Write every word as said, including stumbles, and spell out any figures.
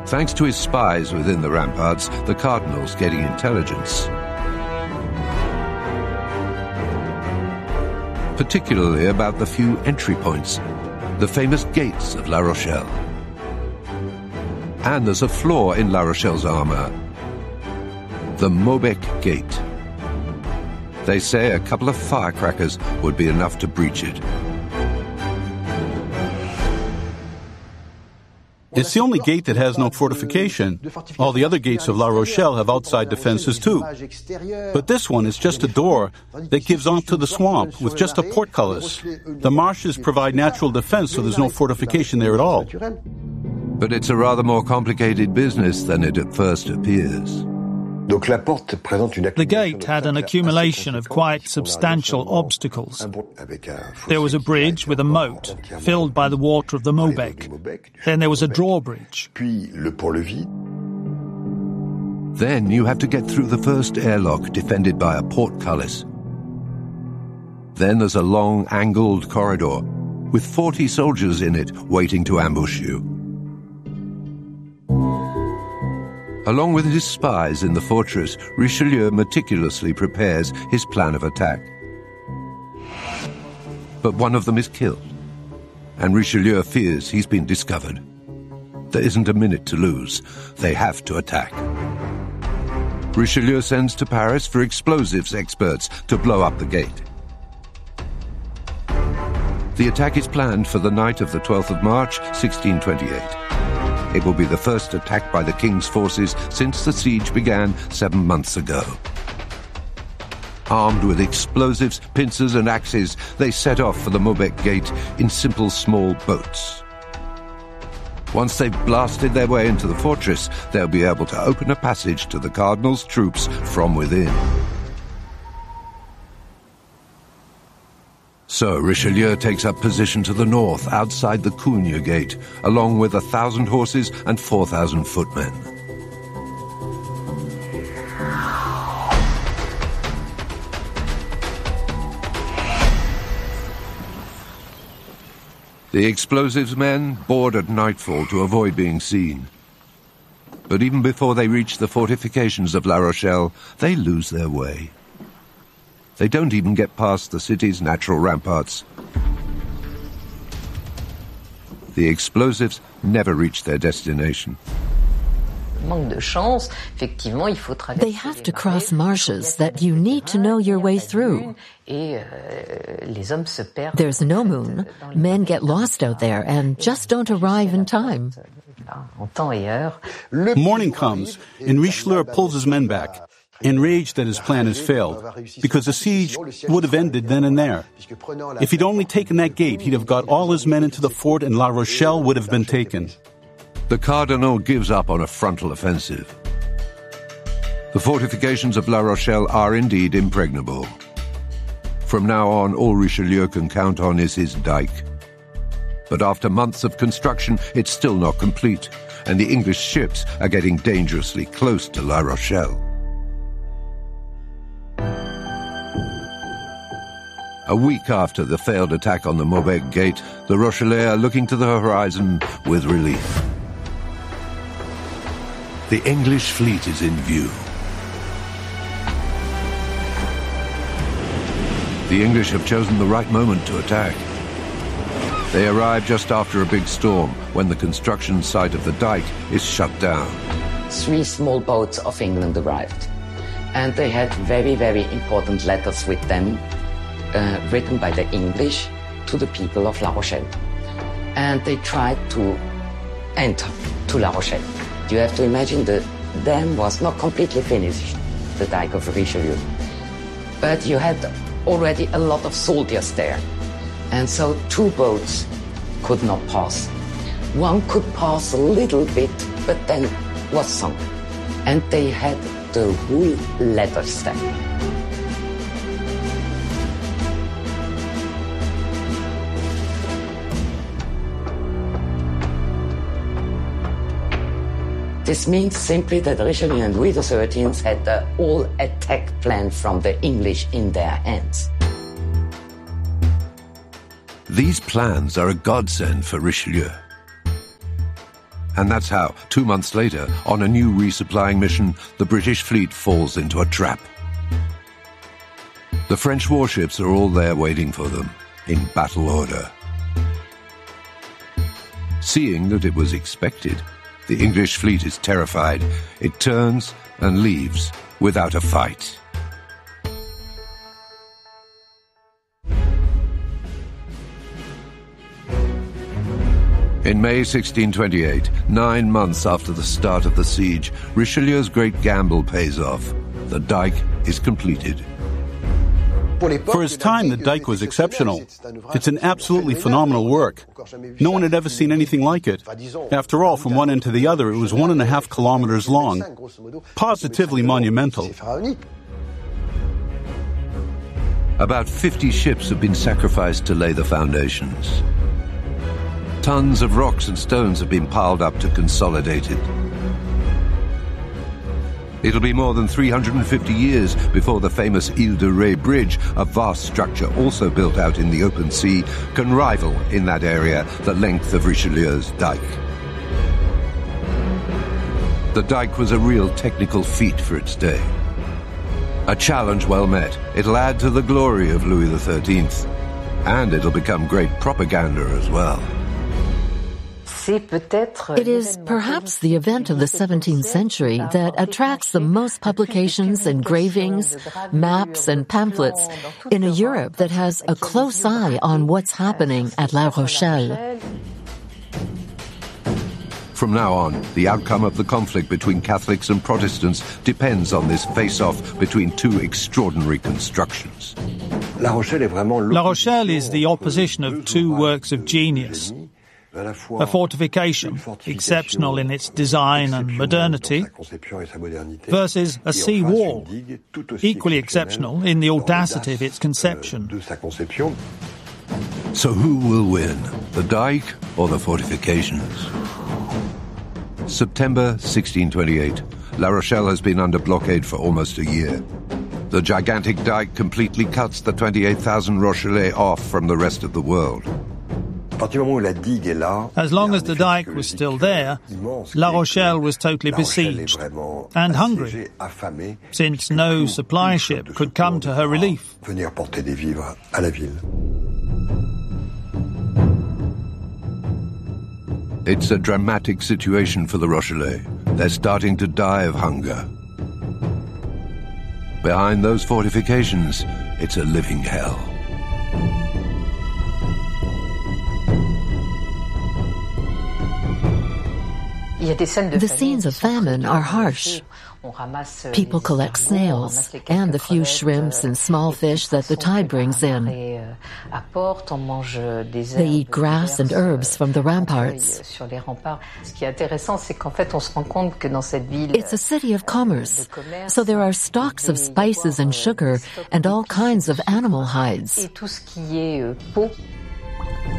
Thanks to his spies within the ramparts, the cardinal's getting intelligence. Particularly about the few entry points, the famous gates of La Rochelle. And there's a flaw in La Rochelle's armor, the Maubec Gate. They say a couple of firecrackers would be enough to breach it. It's the only gate that has no fortification. All the other gates of La Rochelle have outside defenses too. But this one is just a door that gives onto the swamp with just a portcullis. The marshes provide natural defense, so there's no fortification there at all. But it's a rather more complicated business than it at first appears. The gate had an accumulation of quite substantial obstacles. There was a bridge with a moat, filled by the water of the Maubec. Then there was a drawbridge. Then you have to get through the first airlock, defended by a portcullis. Then there's a long, angled corridor, with forty soldiers in it waiting to ambush you. Along with his spies in the fortress, Richelieu meticulously prepares his plan of attack. But one of them is killed, and Richelieu fears he's been discovered. There isn't a minute to lose. They have to attack. Richelieu sends to Paris for explosives experts to blow up the gate. The attack is planned for the night of the twelfth of March, sixteen twenty-eight. It will be the first attack by the king's forces since the siege began seven months ago. Armed with explosives, pincers and axes, they set off for the Maubec Gate in simple small boats. Once they've blasted their way into the fortress, they'll be able to open a passage to the cardinal's troops from within. So Richelieu takes up position to the north, outside the Cugnes Gate, along with a thousand horses and four thousand footmen. The explosives men board at nightfall to avoid being seen. But even before they reach the fortifications of La Rochelle, they lose their way. They don't even get past the city's natural ramparts. The explosives never reach their destination. They have to cross marshes that you need to know your way through. There's no moon. Men get lost out there and just don't arrive in time. Morning comes, and Richelieu pulls his men back, enraged that his plan has failed, because the siege would have ended then and there. If he'd only taken that gate, he'd have got all his men into the fort and La Rochelle would have been taken. The cardinal gives up on a frontal offensive. The fortifications of La Rochelle are indeed impregnable. From now on, all Richelieu can count on is his dike. But after months of construction, it's still not complete, and the English ships are getting dangerously close to La Rochelle. A week after the failed attack on the Maubec Gate, the Rochellais are looking to the horizon with relief. The English fleet is in view. The English have chosen the right moment to attack. They arrive just after a big storm, when the construction site of the dike is shut down. Three small boats of England arrived, and they had very, very important letters with them, uh, written by the English to the people of La Rochelle. And they tried to enter to La Rochelle. You have to imagine the dam was not completely finished, the dike of Richelieu. But you had already a lot of soldiers there. And so two boats could not pass. One could pass a little bit, but then was sunk. And they had the whole ladder stack. This means simply that Richelieu and Louis the thirteenth had the whole attack plan from the English in their hands. These plans are a godsend for Richelieu. And that's how, two months later, on a new resupplying mission, the British fleet falls into a trap. The French warships are all there waiting for them, in battle order. Seeing that it was expected, the English fleet is terrified. It turns and leaves without a fight. In May sixteen twenty-eight, nine months after the start of the siege, Richelieu's great gamble pays off. The dike is completed. For his time, the dike was exceptional. It's an absolutely phenomenal work. No one had ever seen anything like it. After all, from one end to the other, it was one and a half kilometers long. Positively monumental. About fifty ships have been sacrificed to lay the foundations. Tons of rocks and stones have been piled up to consolidate it. It'll be more than three hundred fifty years before the famous Ile de Ré bridge, a vast structure also built out in the open sea, can rival in that area the length of Richelieu's dike. The dike was a real technical feat for its day. A challenge well met. It'll add to the glory of Louis the thirteenth. And it'll become great propaganda as well. It is perhaps the event of the seventeenth century that attracts the most publications, engravings, maps, and pamphlets in a Europe that has a close eye on what's happening at La Rochelle. From now on, the outcome of the conflict between Catholics and Protestants depends on this face-off between two extraordinary constructions. La Rochelle is the opposition of two works of genius. A fortification, exceptional in its design and modernity, versus a sea wall, equally exceptional in the audacity of its conception. So who will win, the dike or the fortifications? September sixteen twenty-eight. La Rochelle has been under blockade for almost a year. The gigantic dike completely cuts the twenty-eight thousand Rochelais off from the rest of the world. As long as the dike was still there, La Rochelle was totally besieged and hungry, since no supply ship could come to her relief. It's a dramatic situation for the Rochelais. They're starting to die of hunger. Behind those fortifications, it's a living hell. The scenes of famine are harsh. People collect snails and the few shrimps and small fish that the tide brings in. They eat grass and herbs from the ramparts. It's a city of commerce, so there are stocks of spices and sugar and all kinds of animal hides.